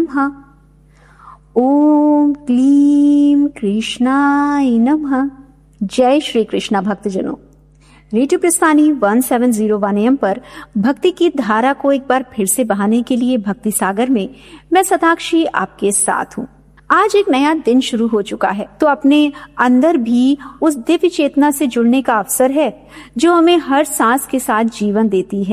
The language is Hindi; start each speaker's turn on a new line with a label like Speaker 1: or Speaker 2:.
Speaker 1: नमः। ओम क्लीम कृष्णाय नमः। जय श्री कृष्णा भक्तजनों, रेडियो प्रस्थानी 1701 AM पर भक्ति की धारा को एक बार फिर से बहाने के लिए भक्ति सागर में मैं सताक्षी आपके साथ हूँ। आज एक नया दिन शुरू हो चुका है, तो अपने अंदर भी उस दिव्य चेतना से जुड़ने का अवसर है जो हमें हर सांस के साथ जीवन देती है।